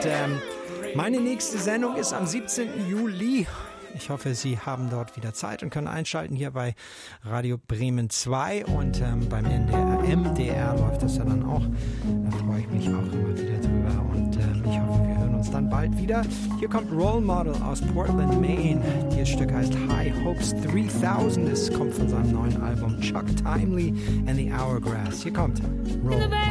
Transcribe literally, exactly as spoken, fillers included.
Und ähm, meine nächste Sendung ist am siebzehnten Juli. Ich hoffe, Sie haben dort wieder Zeit und können einschalten hier bei Radio Bremen zwei und ähm, beim N D R, M D R läuft das ja dann auch. Da freue ich mich auch immer wieder drüber und ähm, ich hoffe, wir hören uns dann bald wieder. Hier kommt Role Model aus Portland, Maine. Dieses Stück heißt High Hopes dreitausend. Es kommt von seinem neuen Album Chuck Timely and the Hourglass. Hier kommt Role Model.